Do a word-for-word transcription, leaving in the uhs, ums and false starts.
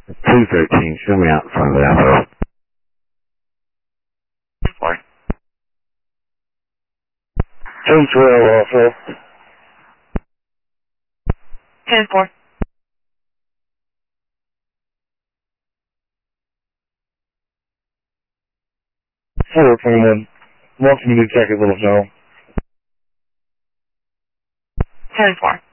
two thirteen, show me out in front of the Alpha. Four. Ten twelve also. Ten four. Four twenty-one. Welcome to Tech at Little Joe. Ten four.